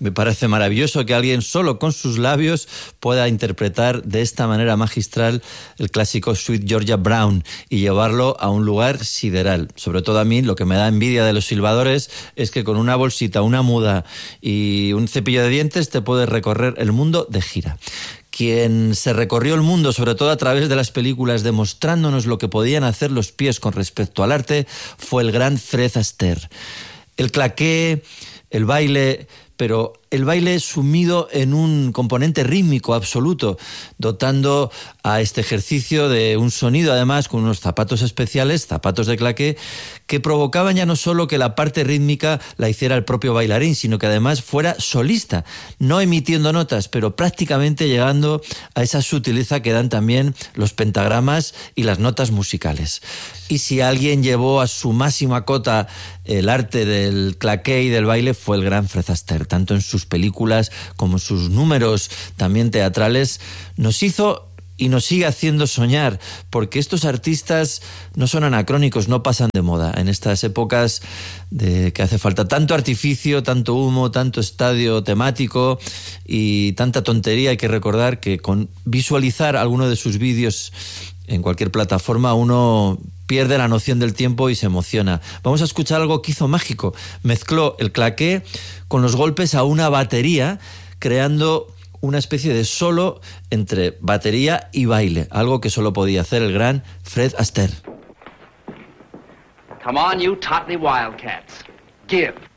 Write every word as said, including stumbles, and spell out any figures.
Me parece maravilloso que alguien solo con sus labios pueda interpretar de esta manera magistral el clásico Sweet Georgia Brown y llevarlo a un lugar sideral. Sobre todo a mí, lo que me da envidia de los silbadores es que con una bolsita, una muda y un cepillo de dientes te puedes recorrer el mundo de gira. Quien se recorrió el mundo, sobre todo a través de las películas, demostrándonos lo que podían hacer los pies con respecto al arte, fue el gran Fred Astaire. El claqué, el baile, pero el baile sumido en un componente rítmico absoluto, dotando a este ejercicio de un sonido, además, con unos zapatos especiales, zapatos de claqué, que provocaban ya no solo que la parte rítmica la hiciera el propio bailarín, sino que además fuera solista, no emitiendo notas, pero prácticamente llegando a esa sutileza que dan también los pentagramas y las notas musicales. Y si alguien llevó a su máxima cota el arte del claqué y del baile, fue el gran Fred Astaire, tanto en sus películas como en sus números también teatrales. Nos hizo y nos sigue haciendo soñar, porque estos artistas no son anacrónicos, no pasan de moda. En estas épocas de que hace falta tanto artificio, tanto humo, tanto estadio temático y tanta tontería, hay que recordar que con visualizar alguno de sus vídeos en cualquier plataforma uno pierde la noción del tiempo y se emociona. Vamos a escuchar algo que hizo mágico. Mezcló el claqué con los golpes a una batería, creando una especie de solo entre batería y baile, algo que solo podía hacer el gran Fred Astaire. Come on, you Totley Wildcats. Give.